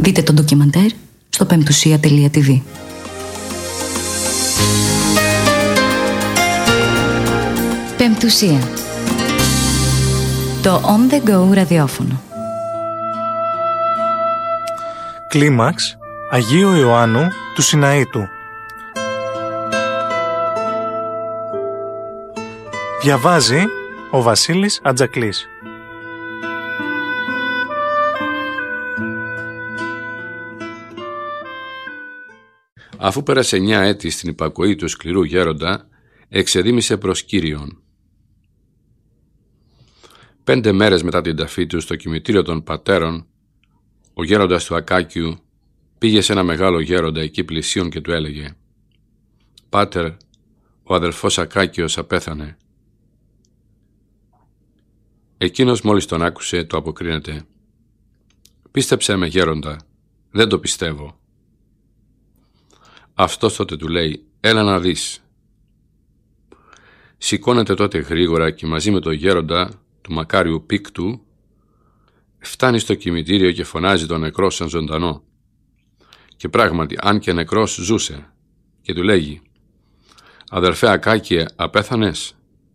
Δείτε το ντοκιμαντέρ στο πεμπτουσία.tv. Πεμπτουσία. Το On The Go ραδιόφωνο. Κλίμαξ Αγίου Ιωάννου του Σιναήτου. Διαβάζει ο Βασίλης Ατζακλής. Αφού πέρασε 9 έτη στην υπακοή του σκληρού γέροντα, εξεδίμησε προς Κύριον. 5 μέρες μετά την ταφή του στο κημητήριο των πατέρων, ο γέροντας του Ακάκιου πήγε σε ένα μεγάλο γέροντα εκεί πλησίον και του έλεγε: «Πάτερ, ο αδελφός Ακάκιος απέθανε». Εκείνος μόλις τον άκουσε, το αποκρίνεται: «Πίστεψέ με, γέροντα, δεν το πιστεύω». Αυτός τότε του λέει: «Έλα να δεις». Σηκώνεται τότε γρήγορα και μαζί με τον γέροντα του μακάριου πίκτου φτάνει στο κημητήριο και φωνάζει τον νεκρό σαν ζωντανό. Και πράγματι, αν και νεκρός, ζούσε και του λέγει: «Αδερφέ Ακάκιε, απέθανες?»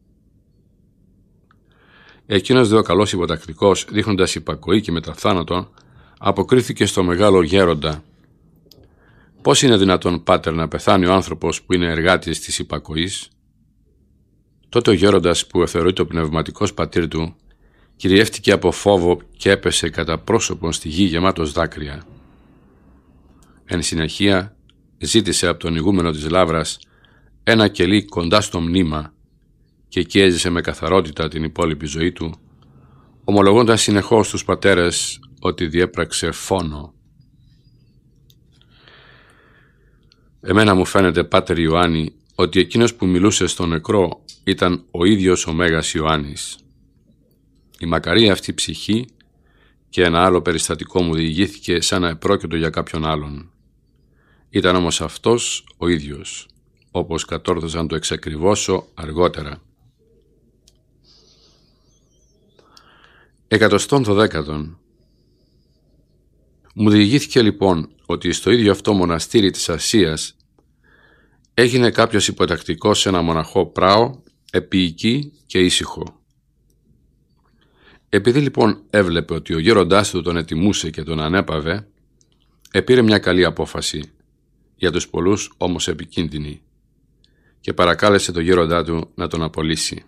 Εκείνος δε ο καλός υποτακτικός, δείχνοντας υπακοή και μετά θάνατον, αποκρίθηκε στο μεγάλο γέροντα: «Πώς είναι δυνατόν, πάτερ, να πεθάνει ο άνθρωπος που είναι εργάτης της υπακοής?» Τότε ο γέροντας, που ευθεωρείται ο πνευματικός πατήρ του, κυριεύτηκε από φόβο και έπεσε κατά πρόσωπον στη γη γεμάτος δάκρυα. Εν συνεχεία ζήτησε από τον ηγούμενο της Λαύρας ένα κελί κοντά στο μνήμα και εκεί έζησε με καθαρότητα την υπόλοιπη ζωή του, ομολογώντας συνεχώς στους πατέρες ότι διέπραξε φόνο. Εμένα μου φαίνεται, πάτερ Ιωάννη, ότι εκείνος που μιλούσε στον νεκρό ήταν ο ίδιος ο Μέγας Ιωάννης. Η μακαρία αυτή ψυχή και ένα άλλο περιστατικό μου διηγήθηκε σαν να επρόκειτο για κάποιον άλλον. Ήταν όμως αυτός ο ίδιος, όπως κατόρθωσα να το εξακριβώσω αργότερα. 112. Μου διηγήθηκε λοιπόν ότι στο ίδιο αυτό μοναστήρι της Ασίας έγινε κάποιος υποτακτικός σε ένα μοναχό πράο, επίοικη και ήσυχο. Επειδή λοιπόν έβλεπε ότι ο γέροντάς του τον ετιμούσε και τον ανέπαβε, επήρε μια καλή απόφαση, για τους πολλούς όμως επικίνδυνη, και παρακάλεσε τον γέροντά του να τον απολύσει.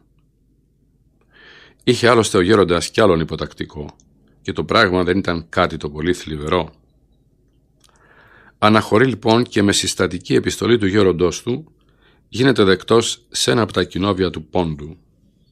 Είχε άλλωστε ο γέροντας κι άλλον υποτακτικό, και το πράγμα δεν ήταν κάτι το πολύ θλιβερό. Αναχωρεί λοιπόν και με συστατική επιστολή του γέροντός του γίνεται δεκτός σε ένα από τα κοινόβια του Πόντου.